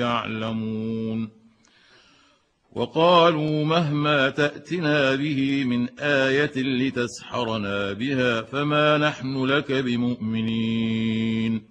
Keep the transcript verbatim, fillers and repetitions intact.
يعلمون وقالوا مهما تأتنا به من آية لتسحرنا بها فما نحن لك بمؤمنين